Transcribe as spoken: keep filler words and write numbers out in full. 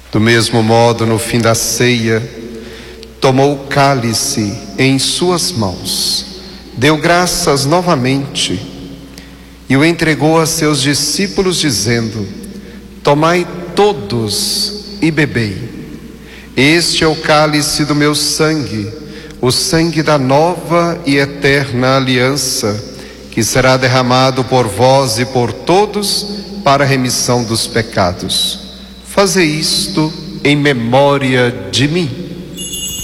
Do mesmo modo, no fim da ceia, tomou o cálice em suas mãos, deu graças novamente e o entregou a seus discípulos, dizendo: tomai todos e bebei. Este é o cálice do meu sangue, o sangue da nova e eterna aliança, que será derramado por vós e por todos para a remissão dos pecados. Fazei isto em memória de mim.